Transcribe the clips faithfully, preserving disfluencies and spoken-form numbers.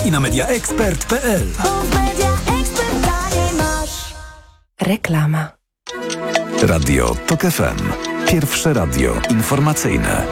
i na media ekspert kropka p l. Reklama. Radio TOK F M. Pierwsze radio informacyjne.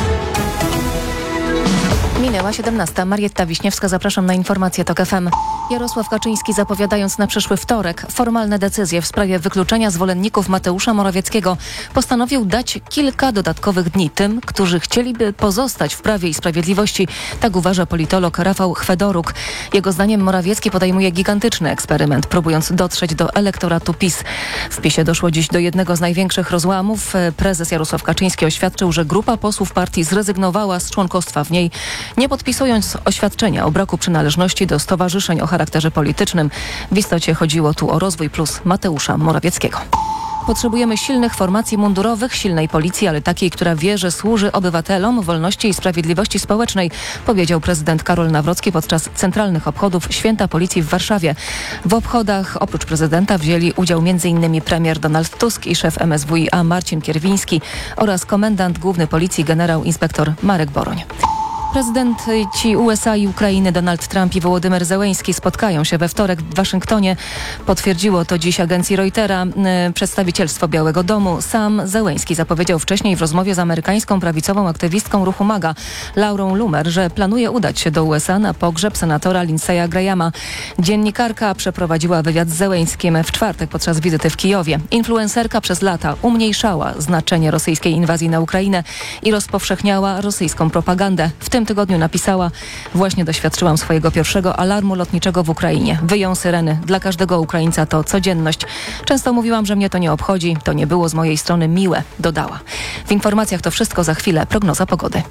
Minęła siedemnasta. Marietta Wiśniewska, zapraszam na informacje TOK F M. Jarosław Kaczyński, zapowiadając na przyszły wtorek formalne decyzje w sprawie wykluczenia zwolenników Mateusza Morawieckiego, postanowił dać kilka dodatkowych dni tym, którzy chcieliby pozostać w Prawie i Sprawiedliwości. Tak uważa politolog Rafał Chwedoruk. Jego zdaniem Morawiecki podejmuje gigantyczny eksperyment, próbując dotrzeć do elektoratu PiS. W PiSie doszło dziś do jednego z największych rozłamów. Prezes Jarosław Kaczyński oświadczył, że grupa posłów partii zrezygnowała z członkostwa w niej, nie podpisując oświadczenia o braku przynależności do stowarzyszeń o charakterze politycznym. W istocie chodziło tu o Rozwój Plus Mateusza Morawieckiego. Potrzebujemy silnych formacji mundurowych, silnej policji, ale takiej, która wie, że służy obywatelom, wolności i sprawiedliwości społecznej, powiedział prezydent Karol Nawrocki podczas centralnych obchodów Święta Policji w Warszawie. W obchodach oprócz prezydenta wzięli udział m.in. premier Donald Tusk i szef M S W i A Marcin Kierwiński oraz komendant główny policji generał inspektor Marek Boroń. Prezydenci U S A i Ukrainy Donald Trump i Wołodymyr Zełenski spotkają się we wtorek w Waszyngtonie. Potwierdziło to dziś agencji Reutera przedstawicielstwo Białego Domu. Sam Zełenski zapowiedział wcześniej w rozmowie z amerykańską prawicową aktywistką ruchu MAGA, Laurą Loomer, że planuje udać się do U S A na pogrzeb senatora Lindsey'a Grahama. Dziennikarka przeprowadziła wywiad z Zełenskim w czwartek podczas wizyty w Kijowie. Influencerka przez lata umniejszała znaczenie rosyjskiej inwazji na Ukrainę i rozpowszechniała rosyjską propagandę. W tym tygodniu napisała: właśnie doświadczyłam swojego pierwszego alarmu lotniczego w Ukrainie. Wyją syreny. Dla każdego Ukraińca to codzienność. Często mówiłam, że mnie to nie obchodzi. To nie było z mojej strony miłe, dodała. W informacjach to wszystko, za chwilę prognoza pogody.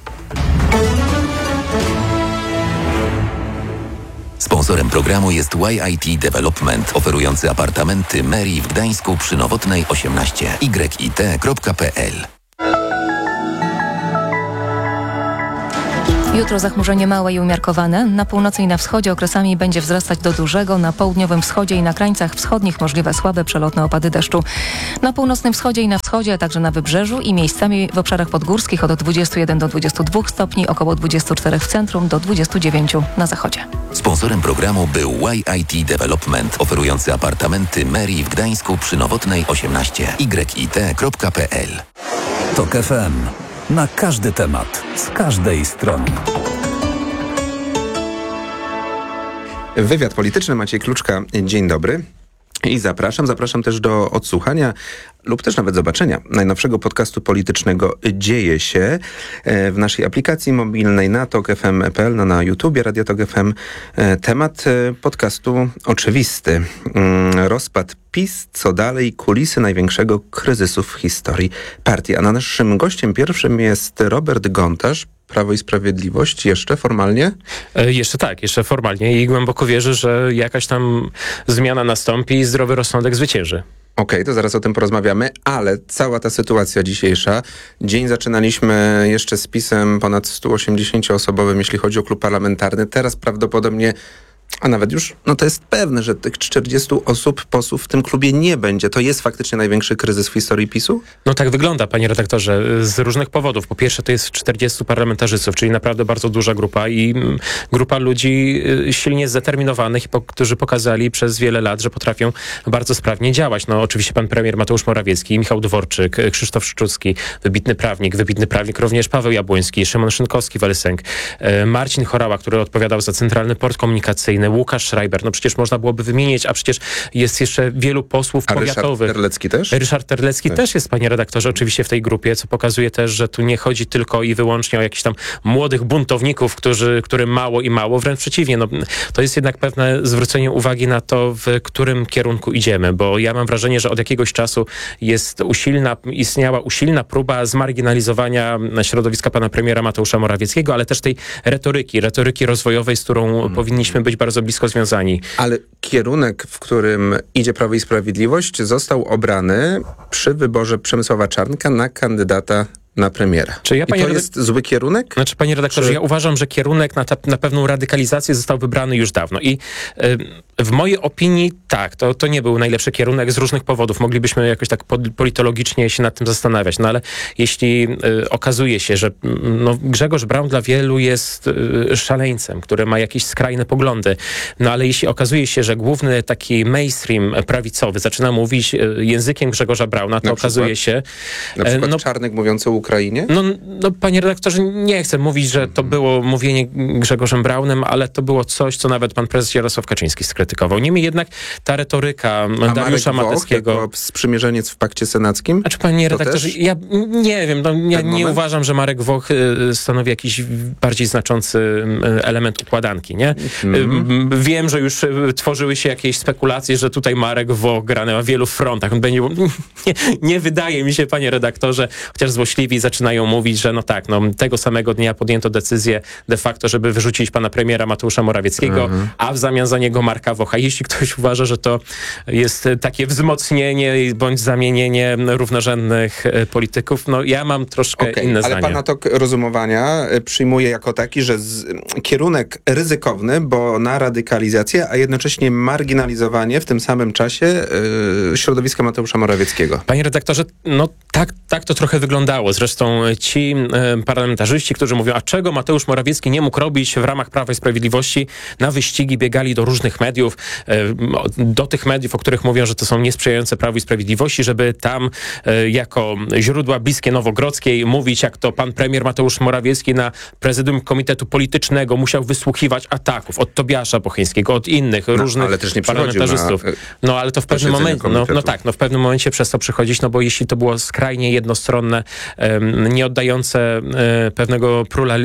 Sponsorem programu jest Y I T Development, oferujący apartamenty Meri w Gdańsku przy Nowotnej osiemnaście. y i t kropka p l. Jutro zachmurzenie małe i umiarkowane. Na północy i na wschodzie okresami będzie wzrastać do dużego. Na południowym wschodzie i na krańcach wschodnich możliwe słabe przelotne opady deszczu. Na północnym wschodzie i na wschodzie, a także na wybrzeżu i miejscami w obszarach podgórskich od dwudziestu jeden do dwudziestu dwóch stopni, około dwudziestu czterech w centrum do dwudziestu dziewięciu na zachodzie. Sponsorem programu był Y I T Development, oferujący apartamenty Meri w Gdańsku przy Nowotnej osiemnaście. y i t kropka p l. TOK F M. Na każdy temat, z każdej strony. Wywiad polityczny, Maciej Kluczka. Dzień dobry. I zapraszam, zapraszam też do odsłuchania lub też nawet zobaczenia najnowszego podcastu politycznego Dzieje się w naszej aplikacji mobilnej na tok f m kropka p l, no na YouTubie Radio Tok F M. Temat podcastu oczywisty. Rozpad PiS, co dalej, kulisy największego kryzysu w historii partii. A naszym gościem pierwszym jest Robert Gontarz, Prawo i Sprawiedliwość, jeszcze formalnie? E, jeszcze tak, jeszcze formalnie i głęboko wierzę, że jakaś tam zmiana nastąpi i zdrowy rozsądek zwycięży. Okej, okay, to zaraz o tym porozmawiamy, ale cała ta sytuacja dzisiejsza, dzień zaczynaliśmy jeszcze z PiS-em ponad stu osiemdziesięcioosobowym, jeśli chodzi o klub parlamentarny, teraz prawdopodobnie, a nawet już, no to jest pewne, że tych czterdziestu osób, posłów w tym klubie nie będzie. To jest faktycznie największy kryzys w historii PiS-u? No tak wygląda, panie redaktorze, z różnych powodów. Po pierwsze, to jest czterdziestu parlamentarzystów, czyli naprawdę bardzo duża grupa i grupa ludzi silnie zdeterminowanych, którzy pokazali przez wiele lat, że potrafią bardzo sprawnie działać. No oczywiście pan premier Mateusz Morawiecki, Michał Dworczyk, Krzysztof Szczucki, wybitny prawnik, wybitny prawnik również Paweł Jabłoński, Szymon Szynkowski-Welsenk, Marcin Chorała, który odpowiadał za Centralny Port Komunikacyjny, Łukasz Schreiber, no przecież można byłoby wymienić, a przecież jest jeszcze wielu posłów a powiatowych. Ryszard Terlecki też? Ryszard Terlecki tak. też jest, panie redaktorze, oczywiście w tej grupie, co pokazuje też, że tu nie chodzi tylko i wyłącznie o jakichś tam młodych buntowników, którzy, którym mało i mało, wręcz przeciwnie. No, to jest jednak pewne zwrócenie uwagi na to, w którym kierunku idziemy, bo ja mam wrażenie, że od jakiegoś czasu jest usilna, istniała usilna próba zmarginalizowania środowiska pana premiera Mateusza Morawieckiego, ale też tej retoryki, retoryki rozwojowej, z którą hmm. powinniśmy być bardzo blisko związani. Ale kierunek, w którym idzie Prawo i Sprawiedliwość, został obrany przy wyborze Przemysława Czarnka na kandydata na premiera. Czy ja, I to redak- jest zły kierunek? Znaczy, panie redaktorze, Czy... ja uważam, że kierunek na, ta, na pewną radykalizację został wybrany już dawno. I y, W mojej opinii tak, to, to nie był najlepszy kierunek z różnych powodów. Moglibyśmy jakoś tak politologicznie się nad tym zastanawiać, no ale jeśli y, okazuje się, że no, Grzegorz Braun dla wielu jest y, szaleńcem, który ma jakieś skrajne poglądy, no ale jeśli okazuje się, że główny taki mainstream prawicowy zaczyna mówić y, językiem Grzegorza Brauna, to na okazuje przykład, się... Na przykład no, Czarnek mówiący o Ukrainie? No, no panie redaktorze, nie chcę mówić, że to było mówienie Grzegorzem Braunem, ale to było coś, co nawet pan prezes Jarosław Kaczyński skrytykował. Niemniej jednak ta retoryka A Dariusza Marek Mateckiego... Woch, jako sprzymierzeniec w pakcie senackim? Znaczy, panie redaktorze, też ja nie wiem, no, ja nie moment? uważam, że Marek Woch y, stanowi jakiś bardziej znaczący y, element układanki, nie? Mm. Y, wiem, że już y, tworzyły się jakieś spekulacje, że tutaj Marek Woch gra na wielu frontach. On będzie... nie, nie wydaje mi się, panie redaktorze, chociaż złośliwi zaczynają mówić, że no tak, no tego samego dnia podjęto decyzję de facto, żeby wyrzucić pana premiera Mateusza Morawieckiego, mhm. a w zamian za niego Marka Wocha. Jeśli ktoś uważa, że to jest takie wzmocnienie bądź zamienienie równorzędnych polityków, no ja mam troszkę okay, inne ale zdanie. Ale pana tok rozumowania przyjmuje jako taki, że z, kierunek ryzykowny, bo na radykalizację, a jednocześnie marginalizowanie w tym samym czasie yy, środowiska Mateusza Morawieckiego. Panie redaktorze, no tak, tak to trochę wyglądało. Zresztą ci y, parlamentarzyści, którzy mówią, a czego Mateusz Morawiecki nie mógł robić w ramach Prawa i Sprawiedliwości, na wyścigi biegali do różnych mediów, y, do tych mediów, o których mówią, że to są niesprzyjające Prawu i Sprawiedliwości, żeby tam y, jako źródła bliskie Nowogrodzkiej mówić, jak to pan premier Mateusz Morawiecki na prezydium Komitetu Politycznego musiał wysłuchiwać ataków od Tobiasza Bocheńskiego, od innych no, różnych ale też nie parlamentarzystów. Na, no ale to w pewnym momencie, no, no tak, no w pewnym momencie przez to przychodzić, no bo jeśli to było skrajnie jednostronne, um, nie oddające um, pewnego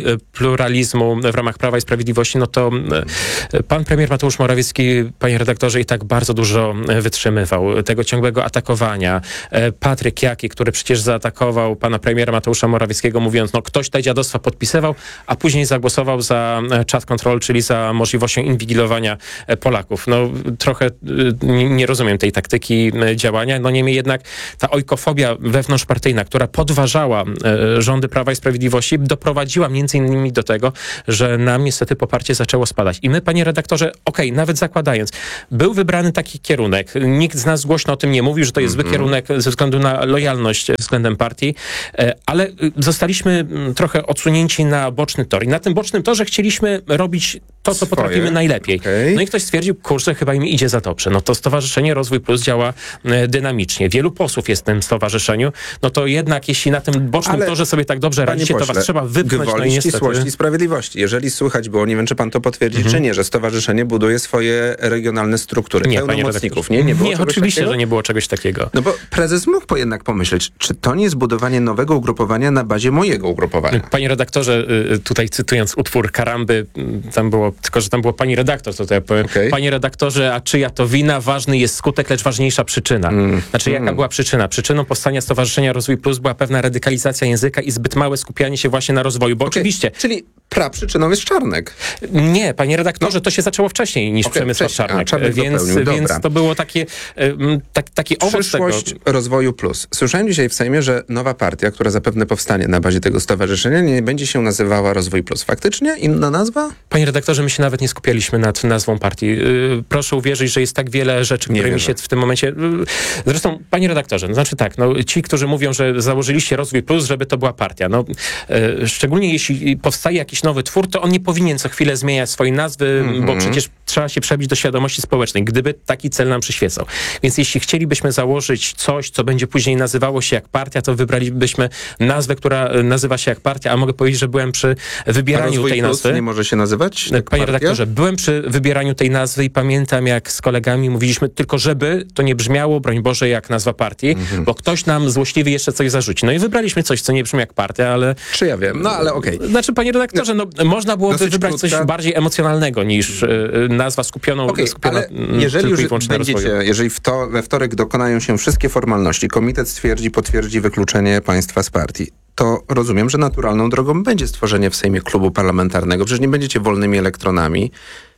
pluralizmu w ramach Prawa i Sprawiedliwości, no to um, pan premier Mateusz Morawiecki, panie redaktorze, i tak bardzo dużo wytrzymywał tego ciągłego atakowania. E, Patryk Jaki, który przecież zaatakował pana premiera Mateusza Morawieckiego, mówiąc, no ktoś te dziadostwa podpisywał, a później zagłosował za chat control, czyli za możliwością inwigilowania Polaków. No trochę nie, nie rozumiem tej taktyki działania, no niemniej jednak ta ojkofobia wewnątrzpartyjna, która podważała e, rządy Prawa i Sprawiedliwości, doprowadziła między innymi do tego, że nam niestety poparcie zaczęło spadać. I my, panie redaktorze, okej, okay, nawet zakładając, był wybrany taki kierunek, nikt z nas głośno o tym nie mówił, że to jest mm-hmm. zły kierunek ze względu na lojalność względem partii, e, ale zostaliśmy trochę odsunięci na boczny tor. I na tym bocznym torze chcieliśmy robić to, co Swoje. potrafimy najlepiej. Okay. No i ktoś stwierdził, kurczę, chyba im idzie za dobrze. No to Stowarzyszenie Rozwój Plus działa e, dynamicznie. Wielu posłów jest w tym stowarzyszeniu. No to jednak, jeśli na tym bocznym Ale, torze sobie tak dobrze radzicie, pośle, to was trzeba wypchnąć. Gwoli, no i niestety... ścisłości, sprawiedliwości. Jeżeli słychać było, nie wiem, czy pan to potwierdzi, mhm. czy nie, że stowarzyszenie buduje swoje regionalne struktury. Nie, pełnomocników. Nie, nie, było nie oczywiście, takiego? że nie było czegoś takiego. No bo prezes mógł jednak pomyśleć, czy to nie jest budowanie nowego ugrupowania na bazie mojego ugrupowania. Panie redaktorze, tutaj cytując utwór Karamby, tam było, tylko że tam było pani redaktor, to, to ja powiem. Okay. Panie redaktorze, a czyja to wina? Ważny jest skutek, lecz ważniejsza przyczyna. Mm. Znaczy, jaka mm. była przyczyna? Przyczyną powstania Stowarzyszenia Rozwój Plus była pewna radykalizacja języka i zbyt małe skupianie się właśnie na rozwoju, bo okay. oczywiście... Czyli praprzyczyną jest Czarnek. Nie, panie redaktorze, no. to się zaczęło wcześniej niż okay, Przemysław wcześniej. Czarnek, Czarnek więc, więc to było takie, tak, taki owoc tego. Przyszłość Rozwoju Plus. Słyszałem dzisiaj w Sejmie, że nowa partia, która zapewne powstanie na bazie tego stowarzyszenia, nie będzie się nazywała Rozwój Plus. Faktycznie? Inna nazwa? Panie redaktorze, my się nawet nie skupialiśmy nad nazwą partii. Yy, proszę uwierzyć, że jest tak wiele rzeczy, nie którymi wierzę. się w tym momencie... Yy, zresztą, panie redaktorze, no znaczy tak, no, ci, którzy mówią, że założyliście Rozwój Plus, żeby to była partia. No, yy, szczególnie jeśli powstaje jakiś nowy twór, to on nie powinien co chwilę zmieniać swojej nazwy, mm-hmm. bo przecież trzeba się przebić do świadomości społecznej, gdyby taki cel nam przyświecał. Więc jeśli chcielibyśmy założyć coś, co będzie później nazywało się jak partia, to wybralibyśmy nazwę, która nazywa się jak partia, a mogę powiedzieć, że byłem przy wybieraniu tej nazwy. Nie może się nazywać tak Panie partia? redaktorze, byłem przy wybieraniu tej nazwy i pamiętam, jak z kolegami mówiliśmy, tylko żeby to nie brzmiało, broń Boże, jak nazwa partii, mm-hmm. bo ktoś nam złośliwy jeszcze coś zarzuci. No i wybraliśmy coś, co nie brzmi jak partia, ale... Czy ja wiem, no ale okej. Okay. Znaczy, panie redaktorze, no można byłoby Dosyć wybrać krótka... coś bardziej emocjonalnego niż y, nazwa skupioną, okay, skupiona ale jeżeli już będziecie, jeżeli w to, we wtorek dokonają się wszystkie formalności, komitet stwierdzi, potwierdzi wykluczenie państwa z partii, to rozumiem, że naturalną drogą będzie stworzenie w Sejmie klubu parlamentarnego. Przecież nie będziecie wolnymi elektronami,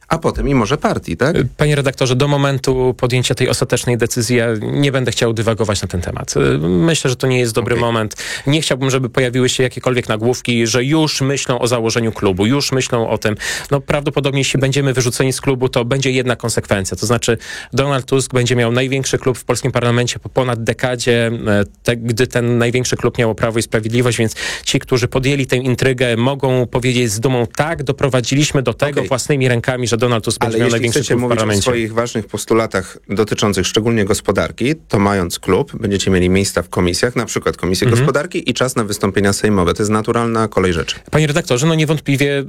a potem i może partii, tak? Panie redaktorze, do momentu podjęcia tej ostatecznej decyzji ja nie będę chciał dywagować na ten temat. Myślę, że to nie jest dobry okay. moment. Nie chciałbym, żeby pojawiły się jakiekolwiek nagłówki, że już myślą o założeniu klubu, już myślą o tym. No prawdopodobnie jeśli będziemy wyrzuceni z klubu, to będzie jedna konsekwencja. To znaczy Donald Tusk będzie miał największy klub w polskim parlamencie po ponad dekadzie, te, gdy ten największy klub miało Prawo i Sprawiedliwość, więc ci, którzy podjęli tę intrygę, mogą powiedzieć z dumą, tak, doprowadziliśmy do tego okay. własnymi rękami, że Donald Tusk będzie miał największy klub w parlamencie. Ale jeśli chcecie mówić o swoich ważnych postulatach dotyczących szczególnie gospodarki, to mając klub, będziecie mieli miejsca w komisjach, na przykład Komisji mhm. Gospodarki i czas na wystąpienia sejmowe. To jest naturalna kolej rzeczy. Panie redaktorze, no niewątpliwie y,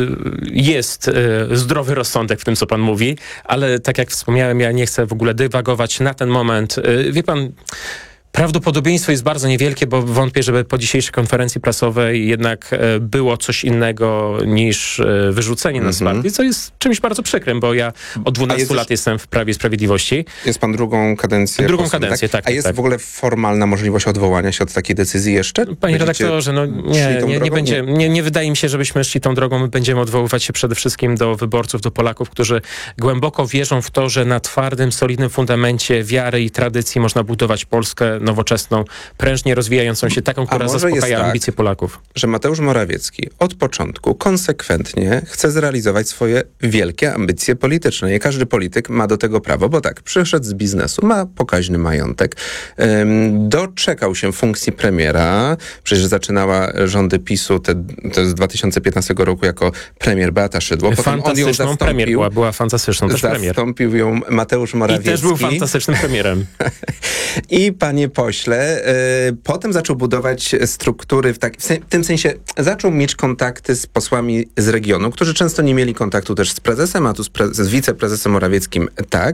jest y, zdrowy rozsądek w tym, co pan mówi, ale tak jak wspomniałem, ja nie chcę w ogóle dywagować na ten moment. Y, wie pan... Prawdopodobieństwo jest bardzo niewielkie, bo wątpię, żeby po dzisiejszej konferencji prasowej jednak e, było coś innego niż e, wyrzucenie nas z mm-hmm. partii, co jest czymś bardzo przykrym, bo ja od dwunastu lat jestem w Prawie i Sprawiedliwości. Jest pan drugą kadencję Drugą posłem, kadencję, tak. tak. tak A jest tak. w ogóle formalna możliwość odwołania się od takiej decyzji jeszcze? Panie Będziecie redaktorze, no nie, nie, nie, będzie, nie, nie wydaje mi się, żebyśmy szli tą drogą. My będziemy odwoływać się przede wszystkim do wyborców, do Polaków, którzy głęboko wierzą w to, że na twardym, solidnym fundamencie wiary i tradycji można budować Polskę nowoczesną, prężnie rozwijającą się, taką, która zaspokaja tak, ambicje Polaków. Że Mateusz Morawiecki od początku konsekwentnie chce zrealizować swoje wielkie ambicje polityczne. I każdy polityk ma do tego prawo, bo tak, przyszedł z biznesu, ma pokaźny majątek, ym, doczekał się funkcji premiera, przecież zaczynała rządy PiSu, te, to z dwa tysiące piętnastego roku jako premier Beata Szydło. Potem fantastyczną on ją premier była, była fantastyczną też premier. Zastąpił ją Mateusz Morawiecki. I też był fantastycznym premierem. I panie pośle, potem zaczął budować struktury, w, tak, w tym sensie zaczął mieć kontakty z posłami z regionu, którzy często nie mieli kontaktu też z prezesem, a tu z, pre- z wiceprezesem Morawieckim tak.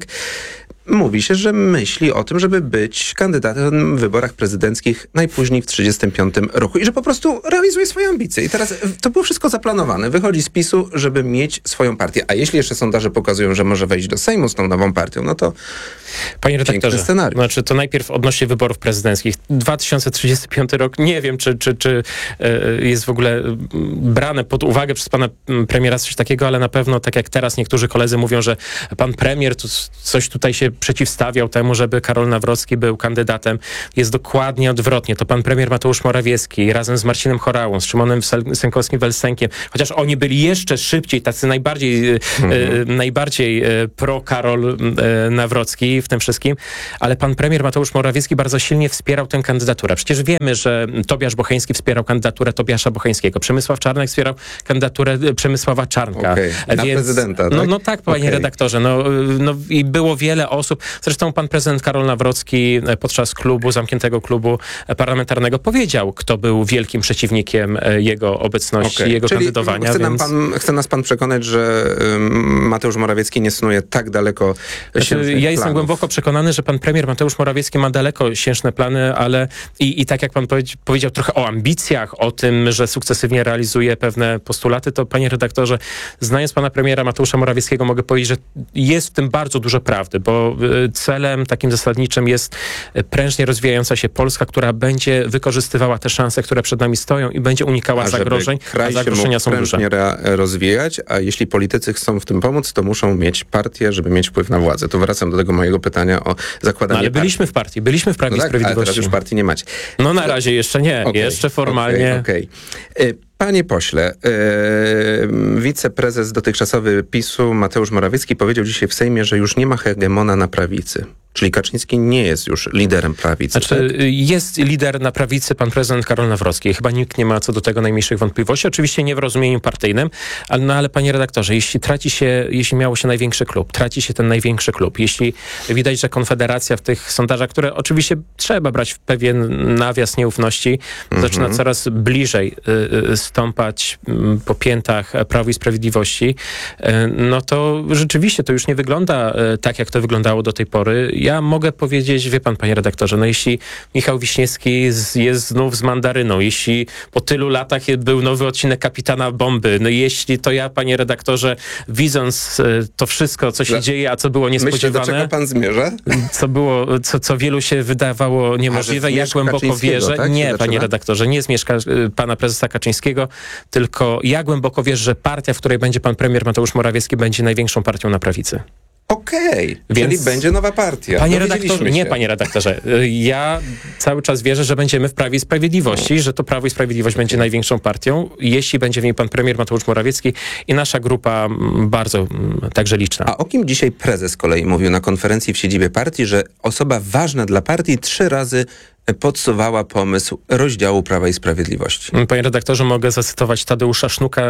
Mówi się, że myśli o tym, żeby być kandydatem w wyborach prezydenckich najpóźniej w trzydziestym piątym roku i że po prostu realizuje swoje ambicje. I teraz to było wszystko zaplanowane. Wychodzi z PiSu, żeby mieć swoją partię. A jeśli jeszcze sondaże pokazują, że może wejść do Sejmu z tą nową partią, no to Panie redaktorze, znaczy to najpierw odnośnie wyborów prezydenckich. dwa tysiące trzydziesty piąty rok, nie wiem, czy, czy, czy jest w ogóle brane pod uwagę przez pana premiera coś takiego, ale na pewno, tak jak teraz niektórzy koledzy mówią, że pan premier tu coś tutaj się przeciwstawiał temu, żeby Karol Nawrocki był kandydatem. Jest dokładnie odwrotnie. To pan premier Mateusz Morawiecki razem z Marcinem Horałą, z Szymonem Sękowskim-Welsenkiem, chociaż oni byli jeszcze szybciej, tacy najbardziej, mhm. e, najbardziej e, pro-Karol e, Nawrocki w tym wszystkim, ale pan premier Mateusz Morawiecki bardzo silnie wspierał tę kandydaturę. Przecież wiemy, że Tobiasz Bocheński wspierał kandydaturę Tobiasza Bocheńskiego. Przemysław Czarnek wspierał kandydaturę Przemysława Czarnka. Okay. Na Więc, prezydenta, tak? No, no tak, panie okay. redaktorze. No, no i było wiele osób. Zresztą pan prezydent Karol Nawrocki podczas klubu, zamkniętego klubu parlamentarnego powiedział, kto był wielkim przeciwnikiem jego obecności, okay. jego Czyli kandydowania. Chce, więc... nam pan, chce nas pan przekonać, że um, Mateusz Morawiecki nie snuje tak daleko znaczy, Ja jestem planów. głęboko przekonany, że pan premier Mateusz Morawiecki ma dalekosiężne plany, ale i, i tak jak pan powie, powiedział trochę o ambicjach, o tym, że sukcesywnie realizuje pewne postulaty, to panie redaktorze, znając pana premiera Mateusza Morawieckiego, mogę powiedzieć, że jest w tym bardzo dużo prawdy, bo celem takim zasadniczym jest prężnie rozwijająca się Polska, która będzie wykorzystywała te szanse, które przed nami stoją i będzie unikała a zagrożeń, a zagrożenia są duże. Prężnie rozwijać, a jeśli politycy chcą w tym pomóc, to muszą mieć partię, żeby mieć wpływ na władzę. Tu wracam do tego mojego pytania o zakładanie no, ale partii. byliśmy w partii, byliśmy w Prawie no i tak, Sprawiedliwości. ale teraz już partii nie macie. No na razie jeszcze nie, okay, jeszcze formalnie. Okay, okay. Panie pośle, yy, wiceprezes dotychczasowy PiSu Mateusz Morawiecki powiedział dzisiaj w Sejmie, że już nie ma hegemona na prawicy. Czyli Kaczyński nie jest już liderem prawicy. Znaczy, tak? Jest lider na prawicy pan prezydent Karol Nawrocki. Chyba nikt nie ma co do tego najmniejszych wątpliwości. Oczywiście nie w rozumieniu partyjnym, ale, no ale panie redaktorze, jeśli traci się, jeśli miało się największy klub, traci się ten największy klub, jeśli widać, że Konfederacja w tych sondażach, które oczywiście trzeba brać w pewien nawias nieufności, mm-hmm. zaczyna coraz bliżej y, y, stąpać y, po piętach Prawa i Sprawiedliwości, y, no to rzeczywiście to już nie wygląda y, tak, jak to wyglądało do tej pory. Ja mogę powiedzieć, wie pan, panie redaktorze, no jeśli Michał Wiśniewski z, jest znów z mandaryną, jeśli po tylu latach był nowy odcinek Kapitana Bomby, no jeśli to ja, panie redaktorze, widząc y, to wszystko, co się Dla... dzieje, a co było niespodziewane. Myślę, do czego pan zmierza? Co było, co, co wielu się wydawało niemożliwe, ja głęboko wierzę. Tak, nie, panie redaktorze, nie zmieszka y, pana prezesa Kaczyńskiego, Morawieckiego, tylko ja głęboko wierzę, że partia, w której będzie pan premier Mateusz Morawiecki, będzie największą partią na prawicy. Okej, okay, Więc, czyli będzie nowa partia. Panie redaktorze, nie, panie redaktorze. Ja cały czas wierzę, że będziemy w Prawie i Sprawiedliwości, no. że to Prawo i Sprawiedliwość okay. będzie największą partią, jeśli będzie w niej pan premier Mateusz Morawiecki i nasza grupa bardzo także liczna. A o kim dzisiaj prezes z kolei mówił na konferencji w siedzibie partii, że osoba ważna dla partii trzy razy podsuwała pomysł rozdziału Prawa i Sprawiedliwości? Panie redaktorze, mogę zacytować Tadeusza Sznuka.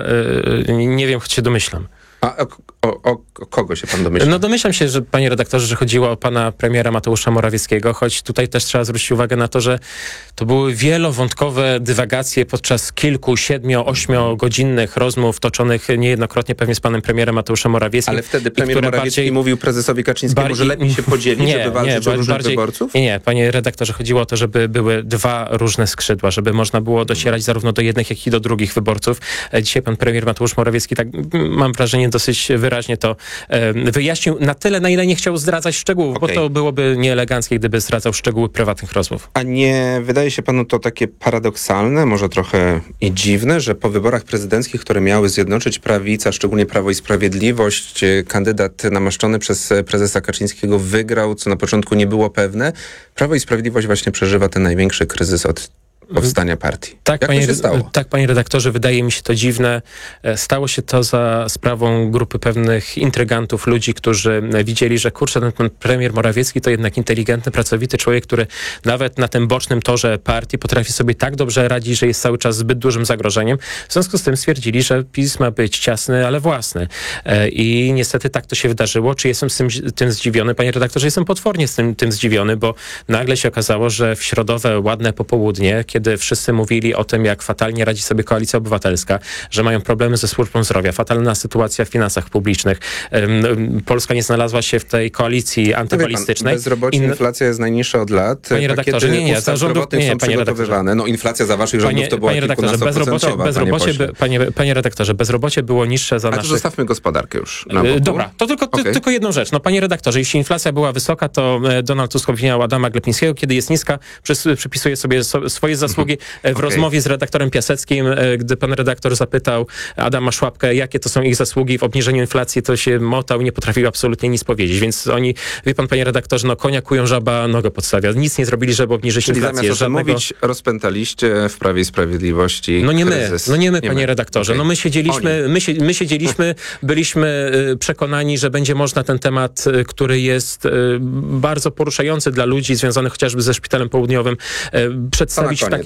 Nie wiem, choć się domyślam. A o, o, o kogo się pan domyśla? No domyślam się, że panie redaktorze, że chodziło o pana premiera Mateusza Morawieckiego, choć tutaj też trzeba zwrócić uwagę na to, że to były wielowątkowe dywagacje podczas kilku, siedmiu, ośmiogodzinnych rozmów toczonych niejednokrotnie pewnie z panem premierem Mateuszem Morawieckim. Ale wtedy premier Morawiecki bardziej, mówił prezesowi Kaczyńskiemu, bardziej, że lepiej się podzielić, nie, żeby walczyć nie, o różnych bardziej, wyborców? Nie, nie, panie redaktorze, chodziło o to, żeby były dwa różne skrzydła, żeby można było docierać zarówno do jednych, jak i do drugich wyborców. Dzisiaj pan premier Mateusz Morawiecki, tak mam wrażenie, dosyć wyraźnie to e, wyjaśnił na tyle, na ile nie chciał zdradzać szczegółów, okay. bo to byłoby nieeleganckie, gdyby zdradzał szczegóły prywatnych rozmów. A nie wydaje się panu to takie paradoksalne, może trochę i dziwne, że po wyborach prezydenckich, które miały zjednoczyć prawicę, szczególnie Prawo i Sprawiedliwość, kandydat namaszczony przez prezesa Kaczyńskiego wygrał, co na początku nie było pewne. Prawo i Sprawiedliwość właśnie przeżywa ten największy kryzys od powstania partii. Tak, Jak panie, to się stało? Tak, panie redaktorze, wydaje mi się to dziwne. Stało się to za sprawą grupy pewnych intrygantów, ludzi, którzy widzieli, że kurczę, ten pan premier Morawiecki to jednak inteligentny, pracowity człowiek, który nawet na tym bocznym torze partii potrafi sobie tak dobrze radzić, że jest cały czas zbyt dużym zagrożeniem. W związku z tym stwierdzili, że PiS ma być ciasny, ale własny. I niestety tak to się wydarzyło. Czy jestem z tym, tym zdziwiony? Panie redaktorze, jestem potwornie z tym, tym zdziwiony, bo nagle się okazało, że w środowe, ładne popołudnie, kiedy wszyscy mówili o tym, jak fatalnie radzi sobie Koalicja Obywatelska, że mają problemy ze służbą zdrowia, fatalna sytuacja w finansach publicznych. Polska nie znalazła się w tej koalicji antybalistycznej. Bezrobocie, In... inflacja jest najniższa od lat. Panie redaktorze, nie, nie, za rządów nie, są panie redaktorze. No inflacja za waszych rządów panie, to była panie redaktorze, bezrobocie, bezrobocie panie, panie, panie redaktorze, bezrobocie było niższe za A naszych... to zostawmy gospodarkę już na boku. Dobra, to tylko, okay. ty, tylko jedną rzecz. No panie redaktorze, jeśli inflacja była wysoka, to Donald Tusk obwiniał Adama Glapińskiego, kiedy jest niska, przypisuje sobie so, swoje zasługi. W okay. rozmowie z redaktorem Piaseckim, gdy pan redaktor zapytał Adama Szłapkę, jakie to są ich zasługi w obniżeniu inflacji, to się motał i nie potrafił absolutnie nic powiedzieć. Więc oni, wie pan, panie redaktorze, no konia kują, żaba nogę podstawia. Nic nie zrobili, żeby obniżyć Czyli inflację. Zamiast żadnego... mówić, rozpętaliście w Prawie i Sprawiedliwości No nie kryzys. my, no nie my, nie panie my. redaktorze. Okay. No my siedzieliśmy, my, się, my siedzieliśmy, byliśmy przekonani, że będzie można ten temat, który jest bardzo poruszający dla ludzi związanych chociażby ze Szpitalem Południowym, przedstawić w